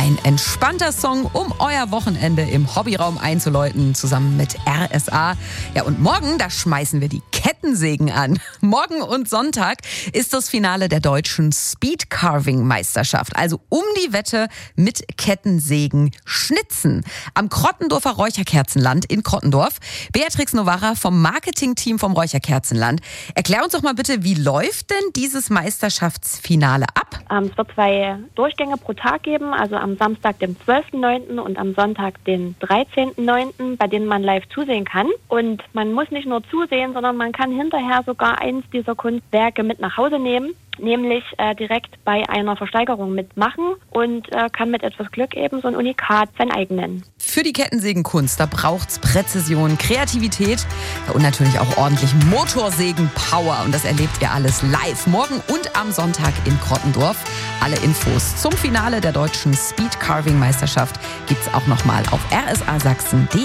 Ein entspannter Song, um euer Wochenende im Hobbyraum einzuläuten, zusammen mit RSA. Ja, und morgen, da schmeißen wir die Kettensägen an. Morgen und Sonntag ist das Finale der deutschen Speedcarving-Meisterschaft. Also um die Wette mit Kettensägen schnitzen. Am Krottendorfer Räucherkerzenland in Krottendorf. Beatrix Novara vom Marketing-Team vom Räucherkerzenland. Erklär uns doch mal bitte, wie läuft denn dieses Meisterschaftsfinale ab? Es wird 2 Durchgänge pro Tag geben, also am Samstag, dem 12.09. und am Sonntag, den 13.09., bei denen man live zusehen kann. Und man muss nicht nur zusehen, sondern man kann hinterher sogar eins dieser Kunstwerke mit nach Hause nehmen, nämlich direkt bei einer Versteigerung mitmachen und kann mit etwas Glück eben so ein Unikat sein eigen nennen. Für die Kettensägenkunst, da braucht's Präzision, Kreativität und natürlich auch ordentlich Motorsägen-Power. Und das erlebt ihr alles live morgen und am Sonntag in Krottendorf. Alle Infos zum Finale der deutschen Speedcarving-Meisterschaft gibt's auch nochmal auf rsasachsen.de.